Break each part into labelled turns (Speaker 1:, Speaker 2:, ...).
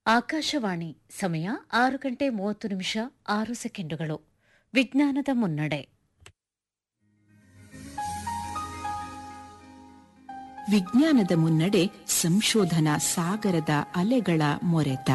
Speaker 1: ಆಕಾಶವಾಣಿ ಸಮಯ 6:30 ವಿಜ್ಞಾನದ ಮುನ್ನಡೆ.
Speaker 2: ವಿಜ್ಞಾನದ ಮುನ್ನಡೆ ಸಂಶೋಧನಾ ಸಾಗರದ ಅಲೆಗಳ ಮೊರೆತ.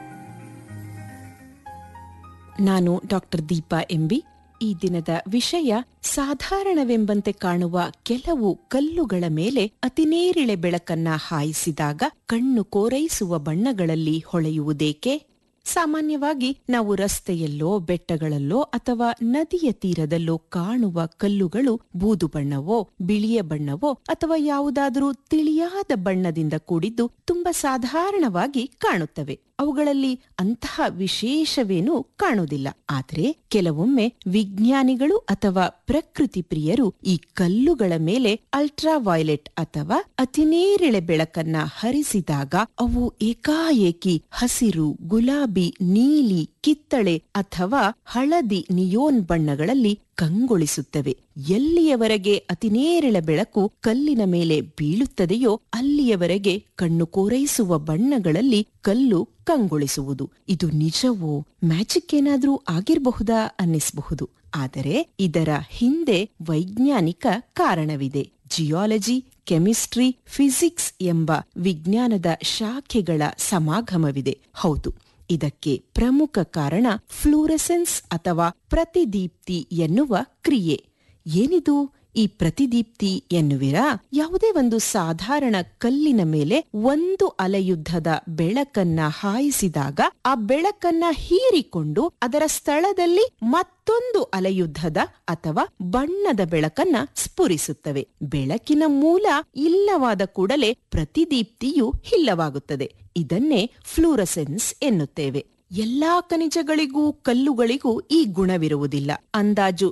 Speaker 2: ನಾನು ಡಾಕ್ಟರ್ ದೀಪಾ ಎಂಬಿ. ಈ ದಿನದ ವಿಷಯ ಸಾಧಾರಣವೆಂಬಂತೆ ಕಾಣುವ ಕೆಲವು ಕಲ್ಲುಗಳ ಮೇಲೆ ಅತಿನೇರಿಳೆ ಬೆಳಕನ್ನ ಹಾಯಿಸಿದಾಗ ಕಣ್ಣು ಕೋರೈಸುವ ಬಣ್ಣಗಳಲ್ಲಿ ಹೊಳೆಯುವುದೇಕೆ? ಸಾಮಾನ್ಯವಾಗಿ ನಾವು ರಸ್ತೆಯಲ್ಲೋ ಬೆಟ್ಟಗಳಲ್ಲೋ ಅಥವಾ ನದಿಯ ತೀರದಲ್ಲೋ ಕಾಣುವ ಕಲ್ಲುಗಳು ಬೂದು ಬಣ್ಣವೋ ಬಿಳಿಯ ಬಣ್ಣವೋ ಅಥವಾ ಯಾವುದಾದರೂ ತಿಳಿಯಾದ ಬಣ್ಣದಿಂದ ಕೂಡಿದ್ದು ತುಂಬಾ ಸಾಧಾರಣವಾಗಿ ಕಾಣುತ್ತವೆ. ಅವುಗಳಲ್ಲಿ ಅಂತಹ ವಿಶೇಷವೇನೂ ಕಾಣುವುದಿಲ್ಲ. ಆದರೆ ಕೆಲವೊಮ್ಮೆ ವಿಜ್ಞಾನಿಗಳು ಅಥವಾ ಪ್ರಕೃತಿ ಪ್ರಿಯರು ಈ ಕಲ್ಲುಗಳ ಮೇಲೆ ಅಲ್ಟ್ರಾವೈಲೆಟ್ ಅಥವಾ ಅತಿನೇರಿಳೆ ಬೆಳಕನ್ನ ಹರಿಸಿದಾಗ ಅವು ಏಕಾಏಕಿ ಹಸಿರು, ಗುಲಾಬಿ, ನೀಲಿ, ಕಿತ್ತಳೆ ಅಥವಾ ಹಳದಿ ನಿಯೋನ್ ಬಣ್ಣಗಳಲ್ಲಿ ಕಂಗೊಳಿಸುತ್ತವೆ. ಎಲ್ಲಿಯವರೆಗೆ ಅತಿನೇರಿಳೆ ಬೆಳಕು ಕಲ್ಲಿನ ಮೇಲೆ ಬೀಳುತ್ತದೆಯೋ ಅಲ್ಲಿಯವರೆಗೆ ಕಣ್ಣು ಕೋರೈಸುವ ಬಣ್ಣಗಳಲ್ಲಿ ಕಲ್ಲು ಕಂಗೊಳಿಸುವುದು. ಇದು ನಿಜವೋ, ಮ್ಯಾಜಿಕ್ ಏನಾದ್ರೂ ಆಗಿರಬಹುದಾ ಅನ್ನಿಸಬಹುದು. ಆದರೆ ಇದರ ಹಿಂದೆ ವೈಜ್ಞಾನಿಕ ಕಾರಣವಿದೆ. ಜಿಯಾಲಜಿ, ಕೆಮಿಸ್ಟ್ರಿ, ಫಿಸಿಕ್ಸ್ ಎಂಬ ವಿಜ್ಞಾನದ ಶಾಖೆಗಳ ಸಮಾಗಮವಿದೆ. ಹೌದು, ಇದಕ್ಕೆ ಪ್ರಮುಖ ಕಾರಣ ಫ್ಲೂರೆಸೆನ್ಸ್ ಅಥವಾ ಪ್ರತಿದೀಪ್ತಿ ಎನ್ನುವ ಕ್ರಿಯೆ. ಏನಿದು ಈ ಪ್ರತಿದೀಪ್ತಿ ಎನ್ನುವಿರಾ? ಯಾವುದೇ ಒಂದು ಸಾಧಾರಣ ಕಲ್ಲಿನ ಮೇಲೆ ಒಂದು ಅಲೆಯುದ್ಧದ ಬೆಳಕನ್ನ ಹಾಯಿಸಿದಾಗ ಆ ಬೆಳಕನ್ನ ಹೀರಿಕೊಂಡು ಅದರ ಸ್ಥಳದಲ್ಲಿ ಮತ್ತೊಂದು ಅಲೆಯುದ್ಧದ ಅಥವಾ ಬಣ್ಣದ ಬೆಳಕನ್ನ ಸ್ಫುರಿಸುತ್ತವೆ. ಬೆಳಕಿನ ಮೂಲ ಇಲ್ಲವಾದ ಕೂಡಲೇ ಪ್ರತಿದೀಪ್ತಿಯು ಇಲ್ಲವಾಗುತ್ತದೆ. ಇದನ್ನೇ ಫ್ಲೂರೆಸೆನ್ಸ್ ಎನ್ನುತ್ತೇವೆ. ಎಲ್ಲಾ ಖನಿಜಗಳಿಗೂ ಕಲ್ಲುಗಳಿಗೂ ಈ ಗುಣವಿರುವುದಿಲ್ಲ. ಅಂದಾಜು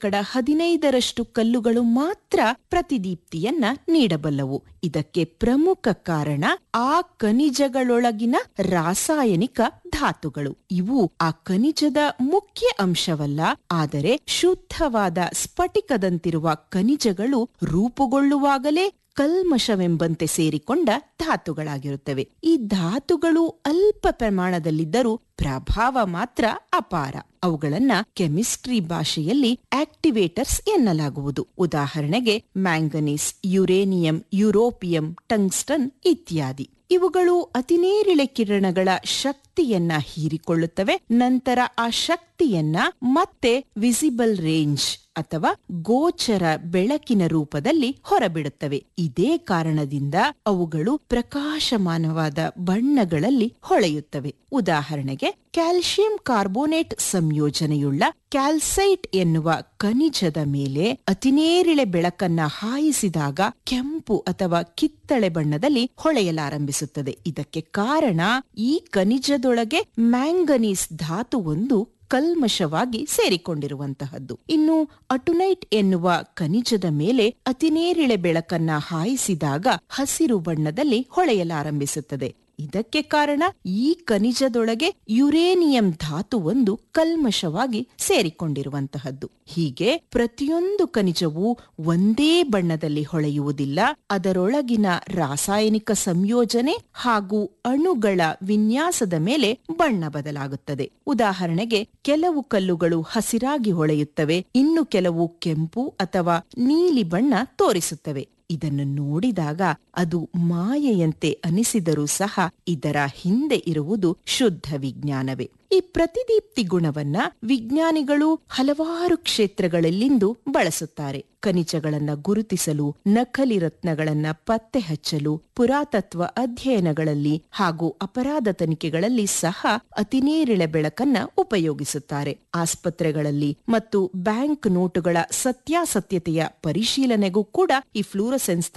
Speaker 2: 15% ಕಲ್ಲುಗಳು ಮಾತ್ರ ಪ್ರತಿದೀಪ್ತಿಯನ್ನ ನೀಡಬಲ್ಲವು. ಇದಕ್ಕೆ ಪ್ರಮುಖ ಕಾರಣ ಆ ಖನಿಜಗಳೊಳಗಿನ ರಾಸಾಯನಿಕ ಧಾತುಗಳು. ಇವು ಆ ಖನಿಜದ ಮುಖ್ಯ ಅಂಶವಲ್ಲ, ಆದರೆ ಶುದ್ಧವಾದ ಸ್ಫಟಿಕದಂತಿರುವ ಖನಿಜಗಳು ರೂಪುಗೊಳ್ಳುವಾಗಲೇ ಕಲ್ಮಶವೆಂಬಂತೆ ಸೇರಿಕೊಂಡ ಧಾತುಗಳಾಗಿರುತ್ತವೆ. ಈ ಧಾತುಗಳು ಅಲ್ಪ ಪ್ರಮಾಣದಲ್ಲಿದ್ದರೂ ಪ್ರಭಾವ ಮಾತ್ರ ಅಪಾರ. ಅವುಗಳನ್ನ ಕೆಮಿಸ್ಟ್ರಿ ಭಾಷೆಯಲ್ಲಿ ಆಕ್ಟಿವೇಟರ್ಸ್ ಎನ್ನಲಾಗುವುದು. ಉದಾಹರಣೆಗೆ ಮ್ಯಾಂಗನೀಸ್, ಯುರೇನಿಯಂ, ಯುರೋಪಿಯಂ, ಟಂಗ್ಸ್ಟನ್ ಇತ್ಯಾದಿ. ಇವುಗಳು ಅತಿನೇರಿಳೆ ಕಿರಣಗಳ ಶಕ್ತಿಯನ್ನ ಹೀರಿಕೊಳ್ಳುತ್ತವೆ. ನಂತರ ಆ ಶಕ್ತಿಯನ್ನ ಮತ್ತೆ ವಿಸಿಬಲ್ ರೇಂಜ್ ಅಥವಾ ಗೋಚರ ಬೆಳಕಿನ ರೂಪದಲ್ಲಿ ಹೊರಬಿಡುತ್ತವೆ. ಇದೇ ಕಾರಣದಿಂದ ಅವುಗಳು ಪ್ರಕಾಶಮಾನವಾದ ಬಣ್ಣಗಳಲ್ಲಿ ಹೊಳೆಯುತ್ತವೆ. ಉದಾಹರಣೆಗೆ ಕ್ಯಾಲ್ಸಿಯಂ ಕಾರ್ಬೋನೇಟ್ ಸಂಯೋಜನೆಯುಳ್ಳ ಕ್ಯಾಲ್ಸೈಟ್ ಎನ್ನುವ ಖನಿಜದ ಮೇಲೆ ಅತಿನೇರಿಳೆ ಬೆಳಕನ್ನ ಹಾಯಿಸಿದಾಗ ಕೆಂಪು ಅಥವಾ ಕಿತ್ತಳೆ ಬಣ್ಣದಲ್ಲಿ ಹೊಳೆಯಲಾರಂಭಿಸುತ್ತದೆ. ಇದಕ್ಕೆ ಕಾರಣ ಈ ಖನಿಜದೊಳಗೆ ಮ್ಯಾಂಗನೀಸ್ ಧಾತು ಒಂದು ಕಲ್ಮಶವಾಗಿ ಸೇರಿಕೊಂಡಿರುವಂತಹದ್ದು. ಇನ್ನು ಅಟುನೈಟ್ ಎನ್ನುವ ಖನಿಜದ ಮೇಲೆ ಅತಿನೇರಿಳೆ ಬೆಳಕನ್ನ ಹಾಯಿಸಿದಾಗ ಹಸಿರು ಬಣ್ಣದಲ್ಲಿ ಹೊಳೆಯಲಾರಂಭಿಸುತ್ತದೆ. ಇದಕ್ಕೆ ಕಾರಣ ಈ ಖನಿಜದೊಳಗೆ ಯುರೇನಿಯಂ ಧಾತು ಒಂದು ಕಲ್ಮಶವಾಗಿ ಸೇರಿಕೊಂಡಿರುವಂತಹದ್ದು. ಹೀಗೆ ಪ್ರತಿಯೊಂದು ಖನಿಜವೂ ಒಂದೇ ಬಣ್ಣದಲ್ಲಿ ಹೊಳೆಯುವುದಿಲ್ಲ. ಅದರೊಳಗಿನ ರಾಸಾಯನಿಕ ಸಂಯೋಜನೆ ಹಾಗೂ ಅಣುಗಳ ವಿನ್ಯಾಸದ ಮೇಲೆ ಬಣ್ಣ ಬದಲಾಗುತ್ತದೆ. ಉದಾಹರಣೆಗೆ ಕೆಲವು ಕಲ್ಲುಗಳು ಹಸಿರಾಗಿ ಹೊಳೆಯುತ್ತವೆ, ಇನ್ನು ಕೆಲವು ಕೆಂಪು ಅಥವಾ ನೀಲಿ ಬಣ್ಣ ತೋರಿಸುತ್ತವೆ. ಇದನ್ನು ನೋಡಿದಾಗ ಅದು ಮಾಯೆಯಂತೆ ಅನಿಸಿದರೂ ಸಹ ಇದರ ಹಿಂದೆ ಇರುವುದು ಶುದ್ಧ ವಿಜ್ಞಾನವೇ. ಈ ಪ್ರತಿದೀಪ್ತಿ ಗುಣವನ್ನ ವಿಜ್ಞಾನಿಗಳು ಹಲವಾರು ಕ್ಷೇತ್ರಗಳಲ್ಲಿಂದು ಬಳಸುತ್ತಾರೆ. ಖನಿಜಗಳನ್ನ ಗುರುತಿಸಲು, ನಕಲಿ ರತ್ನಗಳನ್ನ ಪತ್ತೆ ಹಚ್ಚಲು, ಪುರಾತತ್ವ ಅಧ್ಯಯನಗಳಲ್ಲಿ ಹಾಗೂ ಅಪರಾಧ ತನಿಖೆಗಳಲ್ಲಿ ಸಹ ಅತಿನೇರಿಳೆ ಬೆಳಕನ್ನ ಉಪಯೋಗಿಸುತ್ತಾರೆ. ಆಸ್ಪತ್ರೆಗಳಲ್ಲಿ ಮತ್ತು ಬ್ಯಾಂಕ್ ನೋಟುಗಳ ಸತ್ಯಾಸತ್ಯತೆಯ ಪರಿಶೀಲನೆಗೂ ಕೂಡ ಈ ಫ್ಲೂರೆಸೆನ್ಸ್